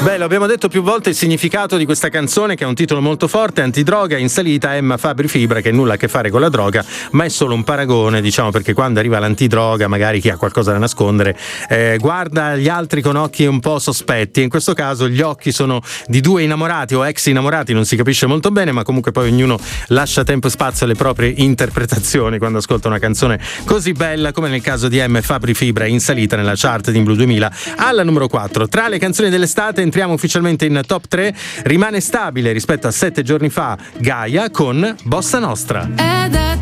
Beh, lo abbiamo detto più volte, il significato di questa canzone, che ha un titolo molto forte: antidroga, in salita Emma Fabri Fibra, che nulla a che fare con la droga, ma è solo un paragone, diciamo, perché quando arriva l'antidroga, magari chi ha qualcosa da nascondere guarda gli altri con occhi un po' sospetti. In questo caso gli occhi sono di due innamorati o ex innamorati, non si capisce molto bene, ma comunque poi ognuno lascia tempo e spazio alle proprie interpretazioni quando ascolta una canzone così bella, come nel caso di Emma Fabri Fibra, in salita nella chart di Blue 2000 alla numero 4. Tra le canzoni dell'estate entriamo ufficialmente in top 3. Rimane stabile rispetto a 7 giorni fa Gaia con Bossa Nostra. È da